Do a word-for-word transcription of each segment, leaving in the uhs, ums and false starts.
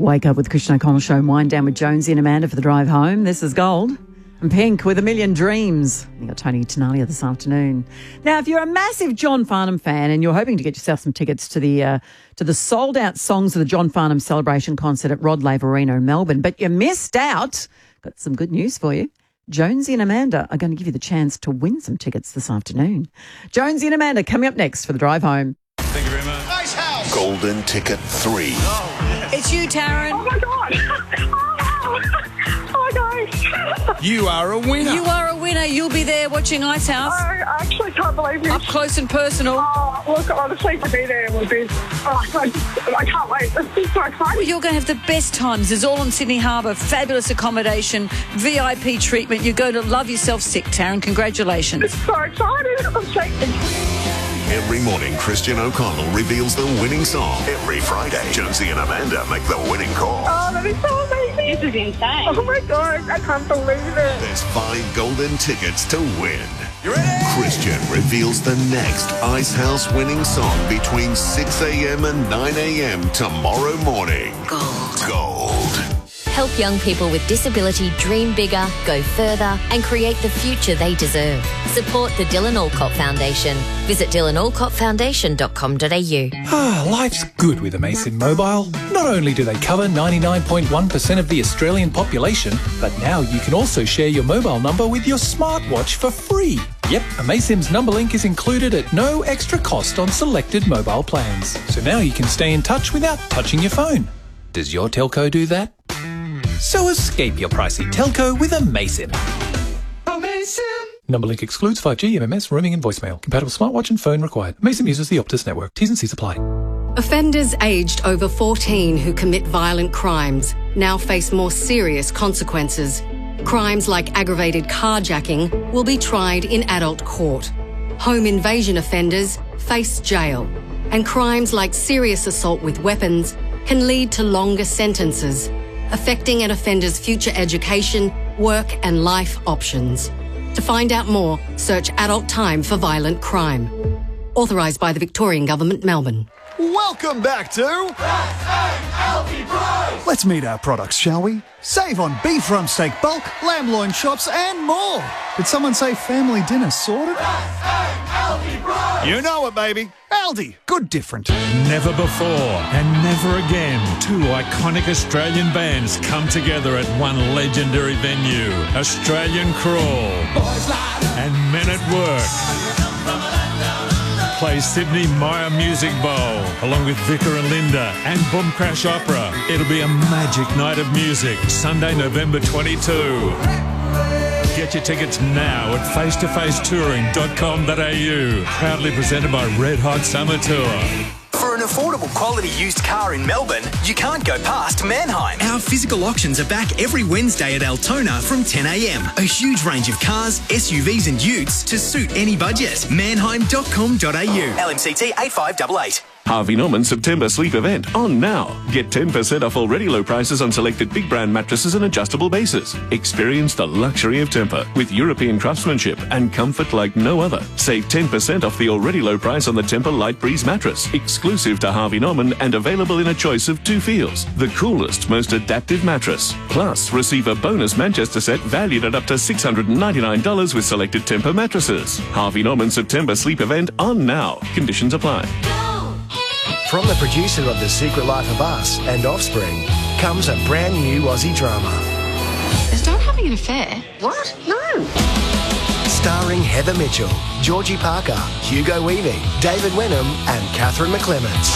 Wake up with Christian O'Connell Show and wind down with Jonesy and Amanda for the drive home. This is Gold and Pink with A Million Dreams. You got Tony Tenalia this afternoon. Now, if you're a massive John Farnham fan and you're hoping to get yourself some tickets to the uh, to the sold-out Songs of the John Farnham Celebration concert at Rod Laver Arena in Melbourne, but you missed out, got some good news for you. Jonesy and Amanda are going to give you the chance to win some tickets this afternoon. Jonesy and Amanda coming up next for the drive home. Thank you very much. Nice house. Golden Ticket three. Oh, yes. It's you, Taryn. Oh, my God. Oh, guys. You are a winner. You are a winner. You'll be there watching Ice House. I actually can't believe this. Up close and personal. Oh, look, honestly, to be there would be... Oh, I, I can't wait. It's just so exciting. Well, you're going to have the best times. It's all on Sydney Harbour. Fabulous accommodation, V I P treatment. You're going to love yourself sick, Taryn. Congratulations. It's so exciting. I'm shaking. Every morning, Christian O'Connell reveals the winning song. Every Friday, Jonesy and Amanda make the winning call. Oh, that is so amazing. This is insane. Oh, my God. I can't believe it. There's five golden tickets to win. You ready? Christian reveals the next Ice House winning song between six a.m. and nine a.m. tomorrow morning. Gold. Gold. Help young people with disability dream bigger, go further and create the future they deserve. Support the Dylan Alcott Foundation. Visit dylan alcott foundation dot com dot a u. Ah, life's good with Amazon Mobile. Not only do they cover ninety-nine point one percent of the Australian population, but now you can also share your mobile number with your smartwatch for free. Yep, Amaysim's number link is included at no extra cost on selected mobile plans. So now you can stay in touch without touching your phone. Does your telco do that? So escape your pricey telco with Amaysim. Amaysim. Number link excludes five G, M M S, roaming and voicemail. Compatible smartwatch and phone required. Amaysim uses the Optus network. T's and C's apply. Offenders aged over fourteen who commit violent crimes now face more serious consequences. Crimes like aggravated carjacking will be tried in adult court. Home invasion offenders face jail. And crimes like serious assault with weapons can lead to longer sentences, affecting an offender's future education, work and life options. To find out more, search Adult Time for Violent Crime. Authorised by the Victorian Government, Melbourne. Welcome back to... Let's meet our products, shall we? Save on beef rump steak bulk, lamb loin chops and more. Did someone say family dinner sorted? You know it, baby. Aldi, good different. Never before and never again, two iconic Australian bands come together at one legendary venue. Australian Crawl and Men at Work play Sydney Myer Music Bowl along with Vicar and Linda and Boom Crash Opera. It'll be a magic night of music, Sunday, November twenty-second. Get your tickets now at face to face touring dot com dot a u. Proudly presented by Red Hot Summer Tour. For an affordable quality used car in Melbourne, you can't go past Mannheim. Our physical auctions are back every Wednesday at Altona from ten a m. A huge range of cars, S U Vs and utes to suit any budget. mannheim dot com dot a u. L M C T eight five eight eight. Harvey Norman September Sleep Event on now. Get ten percent off already low prices on selected big brand mattresses and adjustable bases. Experience the luxury of Tempur with European craftsmanship and comfort like no other. Save ten percent off the already low price on the Tempur Light Breeze mattress, exclusive to Harvey Norman and available in a choice of two feels. The coolest, most adaptive mattress. Plus, receive a bonus Manchester set valued at up to six hundred ninety-nine dollars with selected Tempur mattresses. Harvey Norman September Sleep Event on now. Conditions apply. From the producer of The Secret Life of Us and Offspring comes a brand new Aussie drama. Is Dad having an affair? What? No. Starring Heather Mitchell, Georgie Parker, Hugo Weaving, David Wenham and Catherine McClements.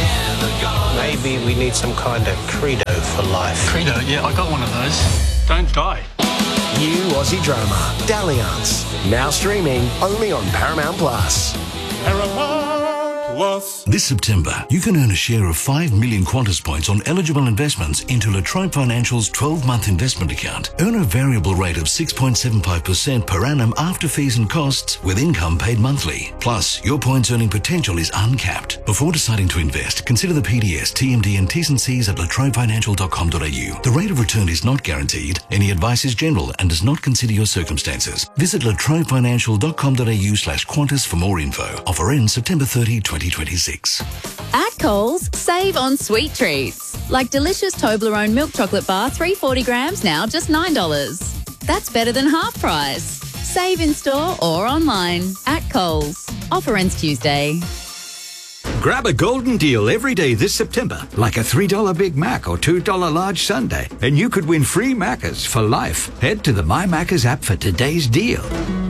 Maybe we need some kind of credo for life. Credo? Yeah, I got one of those. Don't die. New Aussie drama, Dalliance. Now streaming only on Paramount Plus. Paramount. This September, you can earn a share of five million Qantas points on eligible investments into La Trobe Financial's twelve-month investment account. Earn a variable rate of six point seven five percent per annum after fees and costs with income paid monthly. Plus, your points earning potential is uncapped. Before deciding to invest, consider the P D S, T M D and T's and C's at la trobe financial dot com dot a u. The rate of return is not guaranteed. Any advice is general and does not consider your circumstances. Visit la trobe financial dot com dot a u slash Qantas for more info. Offer ends September thirtieth, twenty twenty-six. At Coles, save on sweet treats. Like delicious Toblerone milk chocolate bar, three hundred forty grams now, just nine dollars. That's better than half price. Save in store or online at Coles. Offer ends Tuesday. Grab a golden deal every day this September, like a three dollar Big Mac or two dollar large sundae, and you could win free Maccas for life. Head to the My Maccas app for today's deal.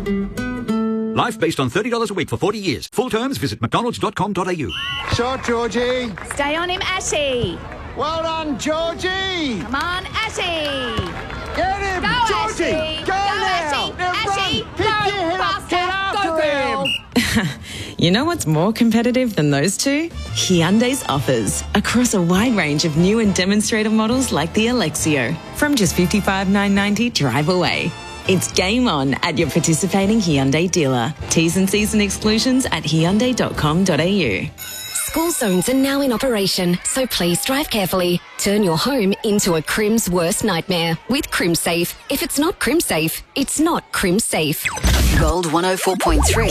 Life based on thirty dollars a week for forty years. Full terms, visit mcdonalds dot com dot a u. Shot, Georgie. Stay on him, Ashy. Well done, Georgie. Come on, Ashy. Get him, Go, Georgie. Ashy. Go, Go, now. Ashy. Now Ashy. run. Pick your head up. Get after Go, girl. him. You know what's more competitive than those two? Hyundai's offers across a wide range of new and demonstrator models like the Alexio from just fifty-five thousand nine hundred ninety dollars drive away. It's game on at your participating Hyundai dealer. T's and C's and exclusions at hyundai dot com dot a u. School zones are now in operation, so please drive carefully. Turn your home into a Crim's worst nightmare with CrimSafe. If it's not CrimSafe, it's not CrimSafe. Gold one oh four point three.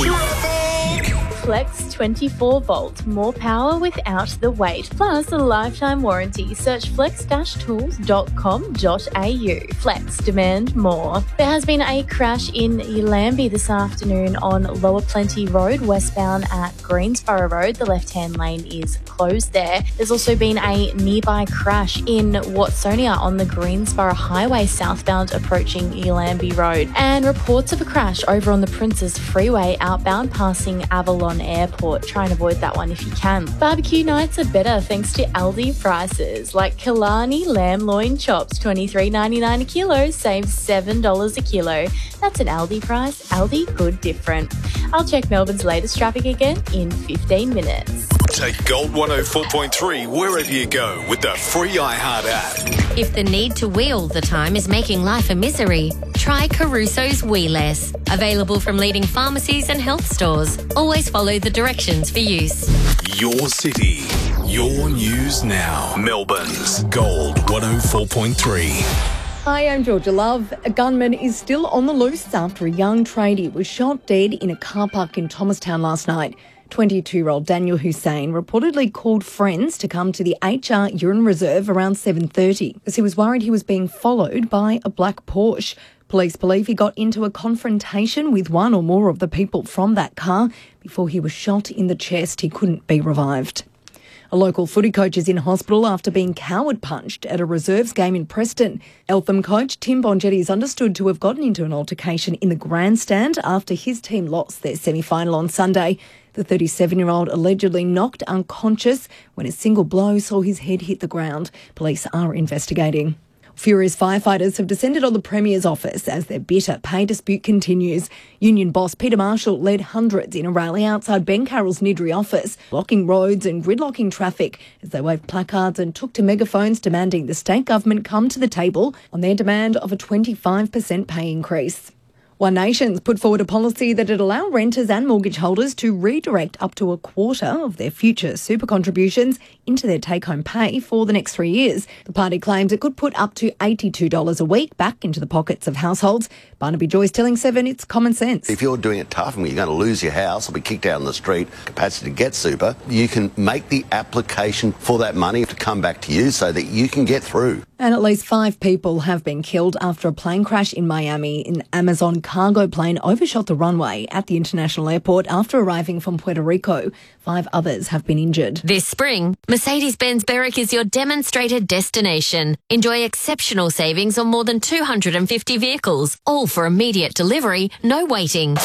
Flex twenty-four volt, more power without the weight, plus a lifetime warranty. Search flex dash tools dot com dot a u. Flex, demand more. There has been a crash in Yalambee this afternoon on Lower Plenty Road, westbound at Greensborough Road. The left-hand lane is closed there. There's also been a nearby crash in Watsonia on the Greensborough Highway, southbound approaching Yalambee Road. And reports of a crash over on the Princes Freeway, outbound passing Avalon Airport. Try and avoid that one if you can. Barbecue nights are better thanks to Aldi prices, like Killarney lamb loin chops, twenty-three ninety-nine a kilo, save seven dollars a kilo. That's an Aldi price. Aldi, good different. I'll check Melbourne's latest traffic again in fifteen minutes. Take Gold one oh four point three wherever you go with the free iHeart app. If the need to wee all the time is making life a misery, try Caruso's Wee Less. Available from leading pharmacies and health stores. Always follow the directions for use. Your city, your news now. Melbourne's Gold one oh four point three. Hi, I'm Georgia Love. A gunman is still on the loose after a young tradie was shot dead in a car park in Thomastown last night. twenty-two-year-old Daniel Hussein reportedly called friends to come to the H R Urine Reserve around seven thirty as he was worried he was being followed by a black Porsche. Police believe he got into a confrontation with one or more of the people from that car before he was shot in the chest. He couldn't be revived. A local footy coach is in hospital after being coward punched at a reserves game in Preston. Eltham coach Tim Bongetti is understood to have gotten into an altercation in the grandstand after his team lost their semi-final on Sunday. The thirty-seven-year-old allegedly knocked unconscious when a single blow saw his head hit the ground. Police are investigating. Furious firefighters have descended on the Premier's office as their bitter pay dispute continues. Union boss Peter Marshall led hundreds in a rally outside Ben Carroll's Nidri office, blocking roads and gridlocking traffic as they waved placards and took to megaphones demanding the state government come to the table on their demand of a twenty-five percent pay increase. One Nation's put forward a policy that would allow renters and mortgage holders to redirect up to a quarter of their future super contributions into their take-home pay for the next three years. The party claims it could put up to eighty-two dollars a week back into the pockets of households. Barnaby Joyce telling Seven it's common sense. If you're doing it tough and you're going to lose your house or be kicked out on the street, capacity to get super, you can make the application for that money to come back to you so that you can get through. And at least five people have been killed after a plane crash in Miami. An Amazon cargo plane overshot the runway at the international airport after arriving from Puerto Rico. Five others have been injured. This spring, Mercedes-Benz Berwick is your demonstrated destination. Enjoy exceptional savings on more than two hundred fifty vehicles, all for immediate delivery, no waiting.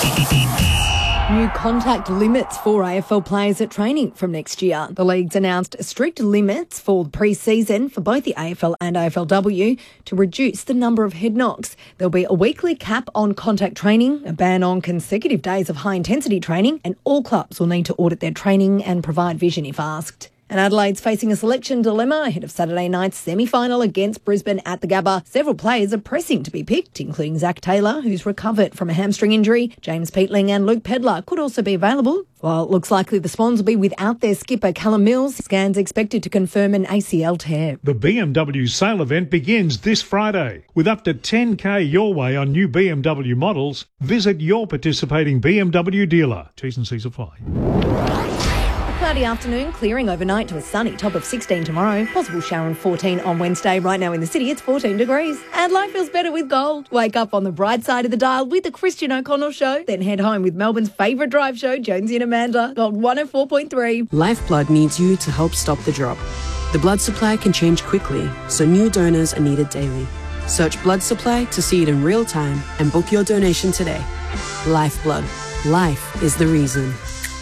New contact limits for A F L players at training from next year. The league's announced strict limits for the pre-season for both the A F L and A F L W to reduce the number of head knocks. There'll be a weekly cap on contact training, a ban on consecutive days of high-intensity training, and all clubs will need to audit their training and provide vision if asked. And Adelaide's facing a selection dilemma ahead of Saturday night's semi-final against Brisbane at the Gabba. Several players are pressing to be picked, including Zach Taylor, who's recovered from a hamstring injury. James Peatling and Luke Pedlar could also be available. While it looks likely the Swans will be without their skipper Callum Mills, scans expected to confirm an A C L tear. The B M W sale event begins this Friday. With up to ten K your way on new B M W models, visit your participating B M W dealer. T's and C's apply. Cloudy afternoon, clearing overnight to a sunny top of sixteen tomorrow. Possible shower and fourteen on Wednesday. Right now in the city, it's fourteen degrees. And life feels better with gold. Wake up on the bright side of the dial with the Christian O'Connell Show. Then head home with Melbourne's favourite drive show, Jonesy and Amanda. Gold one oh four point three. Lifeblood needs you to help stop the drop. The blood supply can change quickly, so new donors are needed daily. Search blood supply to see it in real time and book your donation today. Lifeblood. Life is the reason.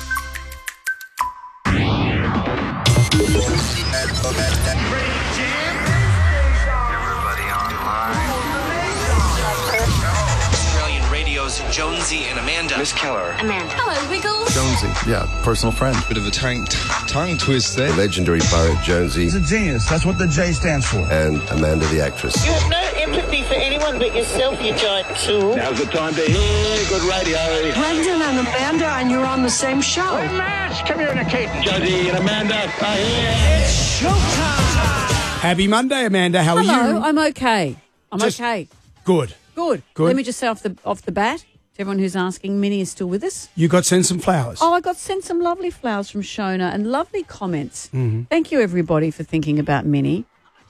Jonesy and Amanda. Miss Keller. Amanda. Hello, Wiggles. Jonesy, yeah, personal friend. Bit of a tongue, tongue twister. The legendary poet Jonesy. He's a genius. That's what the J stands for. And Amanda, the actress. You have no empathy for anyone but yourself, you giant tool. Now's the time to hear good radio. Brendan and Amanda, and you're on the same show. We're mass communicating. Jonesy and Amanda are here. It's showtime. Happy Monday, Amanda. How Hello, are you? I'm okay. I'm Just okay. Good. Good. Good. Let me just say off the off the bat, to everyone who's asking, Minnie is still with us. You got sent some flowers. Oh, I got sent some lovely flowers from Shona and lovely comments. Mm-hmm. Thank you, everybody, for thinking about Minnie.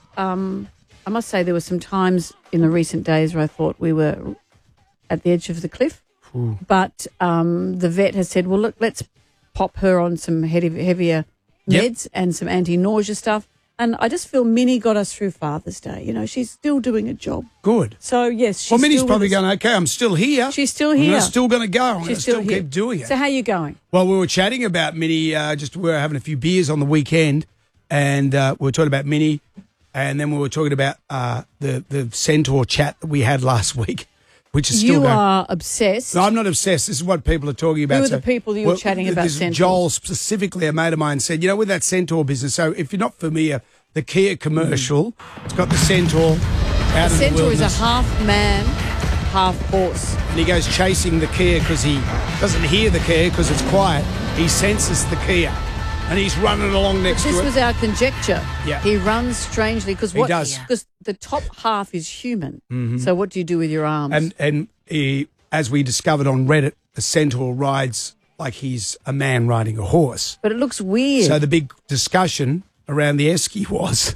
Um, I must say there were some times in the recent days where I thought we were at the edge of the cliff. Ooh. But um, the vet has said, well, look, let's pop her on some heavy, heavier meds yep. and some anti-nausea stuff. And I just feel Minnie got us through Father's Day. You know, she's still doing a job. Good. So, yes, she's Well, Minnie's still probably going, okay, I'm still here. She's still here. I'm still going to go. I'm going to She's still, still here. keep doing it. So how are you going? Well, we were chatting about Minnie, uh, just we were having a few beers on the weekend, and uh, we were talking about Minnie, and then we were talking about uh, the, the Centaur chat that we had last week, which is still You going. are obsessed. No, I'm not obsessed. This is what people are talking about. Who are So, the people that you were well, chatting about this- Centaurs? Joel specifically, a mate of mine, said, you know, with that Centaur business, so if you're not familiar, the Kia commercial, it's got the Centaur out The in the Centaur is a wilderness. half man, half horse. And he goes chasing the Kia because he doesn't hear the Kia because it's quiet. He senses the Kia and he's running along next This to it. was our conjecture. Yeah. He runs strangely because He what? does. Because the top half is human. Mhm. So what do you do with your arms? And and he, as we discovered on Reddit, the Centaur rides like he's a man riding a horse. but it looks weird. So the big discussion around the esky was,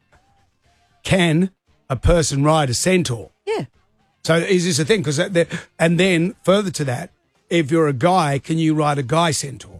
can a person ride a Centaur? Yeah. So is this a thing? Because and then further to that, if you're a guy, can you ride a guy Centaur?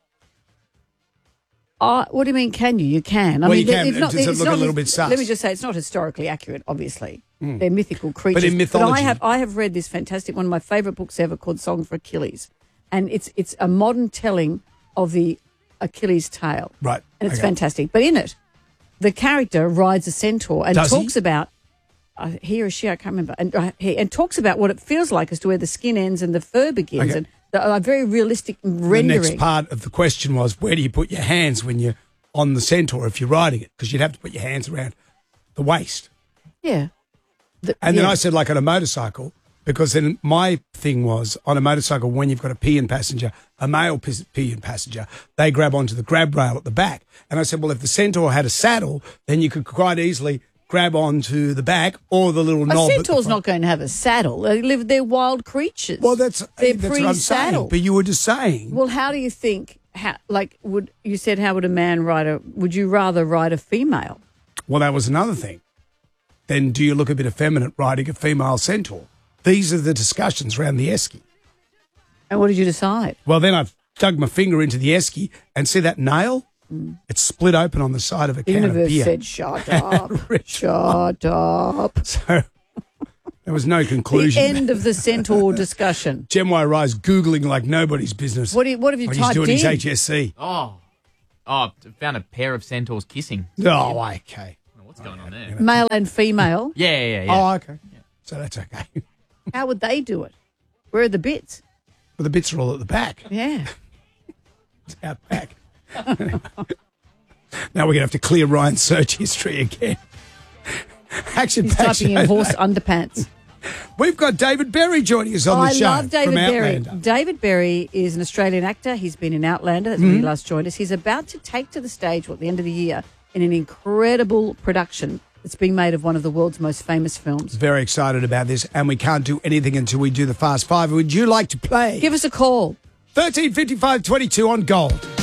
Uh, what do you mean, can you? You can. I Well, mean, you can. it's not, Does it it's look a not- little bit sus? Let me just say, it's not historically accurate, obviously. Mm. They're mythical creatures. in mythology- I have, I have read this fantastic, one of my favourite books ever called Song for Achilles. And it's it's a modern telling of the Achilles tale. Right. And it's Okay. fantastic. But in it, the character rides a centaur and Does he? talks about, uh, he or she, I can't remember, and, uh, he, and talks about what it feels like as to where the skin ends and the fur begins. Okay. And the, a very realistic rendering. The next part of the question was, where do you put your hands when you're on the Centaur if you're riding it? Because you'd have to put your hands around the waist. Yeah. The- And then yeah. I said, like on a motorcycle, because then my thing was, on a motorcycle, when you've got a peeing passenger, a male pe- peeing passenger, they grab onto the grab rail at the back. And I said, well, if the Centaur had a saddle, then you could quite easily grab onto the back or the little A knob. at the centaur's front. not going to have a saddle. They live, they're wild creatures. Well, that's, they're that's what I'm saying. pre-saddle. But you were just saying. Well, how do you think? How, like, would you said, how would a man ride a? Would you rather ride a female? Well, that was another thing. Then do you look a bit effeminate riding a female Centaur? These are the discussions around the esky. And what did you decide? Well, then I dug my finger into the esky and see that nail? Mm. It's split open on the side of a The can of universe beer. said, "Shut up, shut up." So there was no The conclusion. end of the centaur discussion. Jem Y. Rice Googling like nobody's business. What do you, what have you When typed he's doing in? his H S C. Oh, oh! Found a pair of centaurs kissing. Oh, okay. What's going on there? Male and female. Yeah, yeah, yeah. yeah. Oh, okay. So that's okay. How would they do it? Where are the bits? Well, the bits are all at the back. Yeah. It's out back. Now we're going to have to clear Ryan's search history again. Action He's Pack typing Show. in horse underpants. We've got David Berry joining us on I the show. love David from Berry. Outlander. David Berry is an Australian actor. He's been in Outlander. That's when he Mhm. last joined us. He's about to take to the stage well, at the end of the year in an incredible production that's being made of one of the world's most famous films. Very excited about this, and we can't do anything until we do the Fast Five. Would you like to play? Give us a call. thirteen fifty-five twenty-two on Gold.